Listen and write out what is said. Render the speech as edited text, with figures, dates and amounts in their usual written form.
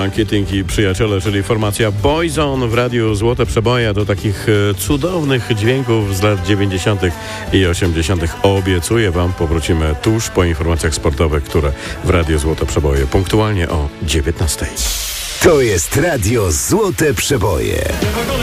Funky Tinky Przyjaciele, czyli formacja Boyzone w radiu Złote Przeboje. Do takich cudownych dźwięków z lat 90. i 80. obiecuję Wam, powrócimy tuż po informacjach sportowych, które w radiu Złote Przeboje punktualnie o 19. To jest radio Złote Przeboje.